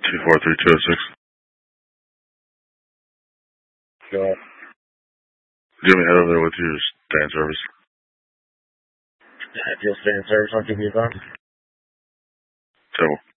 243-206. Go ahead. Do you want me to head over there with you or stay in service? If you'll stay in service, I'll give you a phone. Terrible.